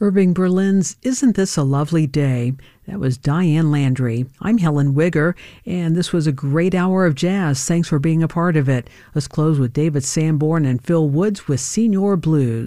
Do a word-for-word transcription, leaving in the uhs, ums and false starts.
Irving Berlin's Isn't This a Lovely Day? That was Diane Landry. I'm Helen Wigger, and this was a great hour of jazz. Thanks for being a part of it. Let's close with David Sanborn and Phil Woods with Senior Blues.